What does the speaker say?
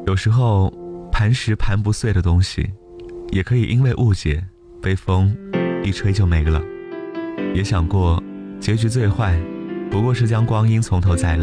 有时候磐石盘不碎的东西，也可以因为误解被风一吹就没了。也想过结局最坏不过是将光阴从头再来，